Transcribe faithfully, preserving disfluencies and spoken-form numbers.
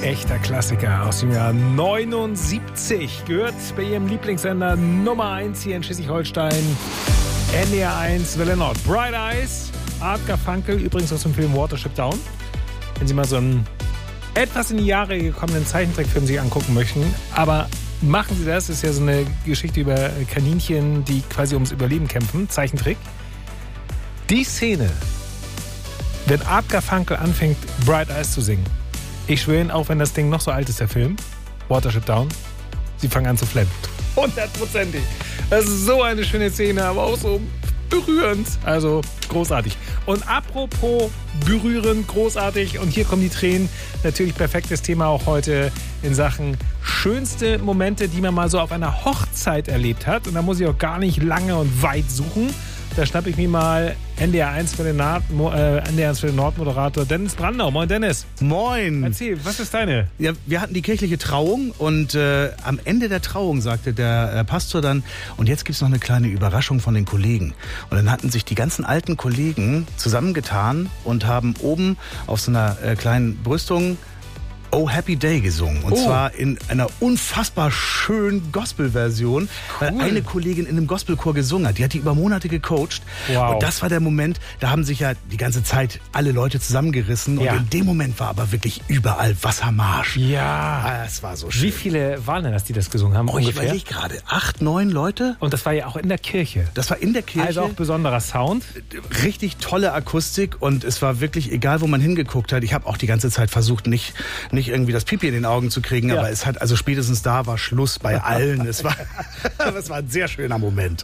echter Klassiker aus dem Jahr neunundsiebzig. Gehört bei Ihrem Lieblingssender Nummer eins hier in Schleswig-Holstein. N D R eins Welle Nord. Bright Eyes, Art Garfunkel, übrigens aus dem Film Watership Down. Wenn Sie mal so einen etwas in die Jahre gekommenen Zeichentrickfilm sich angucken möchten. Aber machen Sie das, das ist ja so eine Geschichte über Kaninchen, die quasi ums Überleben kämpfen. Zeichentrick. Die Szene, wenn Art Garfunkel anfängt, Bright Eyes zu singen. Ich schwöre Ihnen, auch wenn das Ding noch so alt ist, der Film, Watership Down, Sie fangen an zu flennen. Hundertprozentig. Das ist so eine schöne Szene, aber auch so berührend. Also großartig. Und apropos berührend, großartig, und hier kommen die Tränen. Natürlich perfektes Thema auch heute in Sachen schönste Momente, die man mal so auf einer Hochzeit erlebt hat. Und da muss ich auch gar nicht lange und weit suchen. Da schnappe ich mir mal N D R eins für den, Nord, äh, N D R eins für den Nordmoderator Dennis Brandau. Moin Dennis. Moin. Erzähl, was ist deine? Ja, wir hatten die kirchliche Trauung und äh, am Ende der Trauung sagte der äh, Pastor dann, und jetzt gibt's noch eine kleine Überraschung von den Kollegen. Und dann hatten sich die ganzen alten Kollegen zusammengetan und haben oben auf so einer äh, kleinen Brüstung Oh Happy Day gesungen. Und oh. zwar in einer unfassbar schönen Gospel-Version, cool. weil eine Kollegin in einem Gospelchor gesungen hat. Die hat die über Monate gecoacht. Wow. Und das war der Moment, da haben sich ja die ganze Zeit alle Leute zusammengerissen. Ja. Und in dem Moment war aber wirklich überall Wassermarsch. Ja. Ah, es war so schön. Wie viele waren denn das, die das gesungen haben? Oh, ungefähr? Ich überlege gerade. Acht, neun Leute? Und das war ja auch in der Kirche. Das war in der Kirche. Also auch besonderer Sound. Richtig tolle Akustik. Und es war wirklich, egal wo man hingeguckt hat, ich habe auch die ganze Zeit versucht, nicht, nicht irgendwie das Pipi in den Augen zu kriegen, ja. aber es hat, also spätestens da war Schluss bei allen. Es war, es war ein sehr schöner Moment.